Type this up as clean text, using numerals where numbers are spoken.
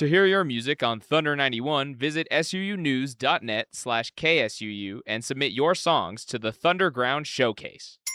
To hear your music on Thunder 91, visit suunews.net/KSUU and submit your songs to the Thunderground Showcase.